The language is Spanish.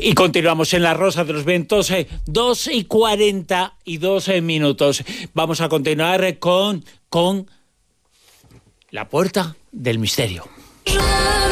Y continuamos en La Rosa de los Vientos, 2:42 minutos. Vamos a continuar con La Puerta del Misterio.